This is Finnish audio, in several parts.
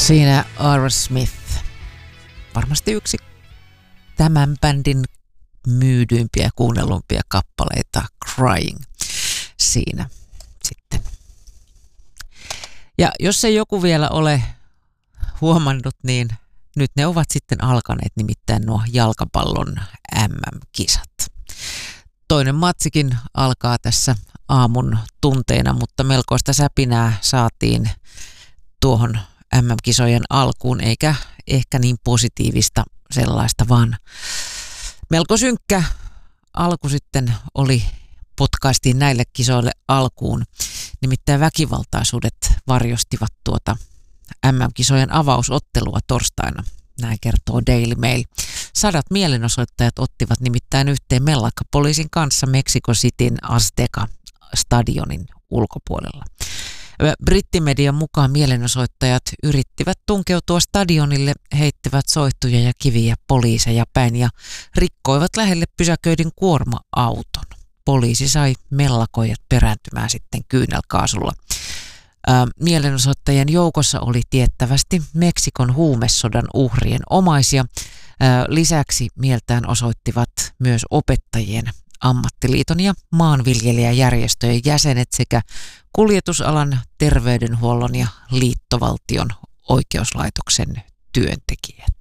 Siinä Aerosmith, varmasti yksi tämän bändin myydyimpiä ja kuunnellumpia kappaleita, Crying siinä sitten. Ja jos ei joku vielä ole huomannut, niin nyt ne ovat sitten alkaneet, nimittäin nuo jalkapallon MM-kisat. Toinen matsikin alkaa tässä aamun tunteina, mutta melkoista säpinää saatiin tuohon MM-kisojen alkuun, eikä ehkä niin positiivista sellaista, vaan melko synkkä alku sitten potkaistiin näille kisoille alkuun. Nimittäin väkivaltaisuudet varjostivat tuota MM-kisojen avausottelua torstaina. Näin kertoo Daily Mail. 100 mielenosoittajat ottivat nimittäin yhteen mellakkapoliisin kanssa Mexico Cityn Azteca-stadionin ulkopuolella. Brittimedian mukaan mielenosoittajat yrittivät tunkeutua stadionille, heittivät soihtuja ja kiviä poliiseja päin ja rikkoivat lähelle pysäköidyn kuorma-auton. Poliisi sai mellakoijat perääntymään sitten kyynelkaasulla. Mielenosoittajien joukossa oli tiettävästi Meksikon huumesodan uhrien omaisia. Lisäksi mieltään osoittivat myös opettajien ammattiliiton ja maanviljelijäjärjestöjen jäsenet sekä kuljetusalan, terveydenhuollon ja liittovaltion oikeuslaitoksen työntekijät.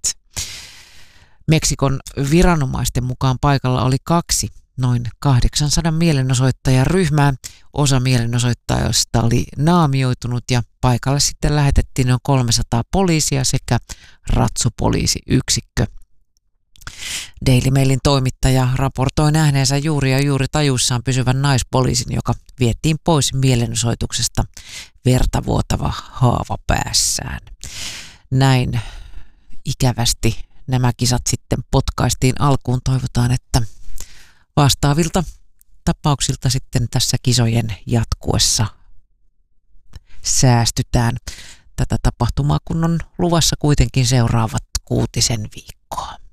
Meksikon viranomaisten mukaan paikalla oli 2 noin 800 mielenosoittajan ryhmää. Osa mielenosoittajista oli naamioitunut ja paikalle sitten lähetettiin noin 300 poliisia sekä ratsupoliisiyksikkö. Daily Mailin toimittaja raportoi nähneensä juuri tajuissaan pysyvän naispoliisin, joka viettiin pois mielenosoituksesta verta vuotava haava päässään. Näin ikävästi nämä kisat sitten potkaistiin alkuun. Toivotaan, että vastaavilta tapauksilta sitten tässä kisojen jatkuessa säästytään. Tätä tapahtumaa kun on luvassa kuitenkin seuraavat 6 viikkoa.